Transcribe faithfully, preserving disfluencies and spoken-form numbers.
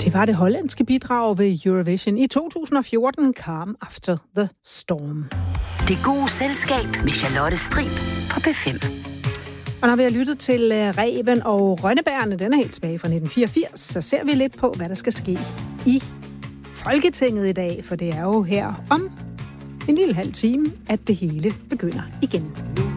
Det var det hollandske bidrag ved Eurovision i to tusind og fjorten, Calm After the Storm. Det gode selskab med Charlotte Strib på P fem. Og når vi har lyttet til Ræven og Rønnebærerne, den er helt tilbage fra nitten fireogfirs, så ser vi lidt på, hvad der skal ske i Folketinget i dag, for det er jo her om en lille halv time, at det hele begynder igen.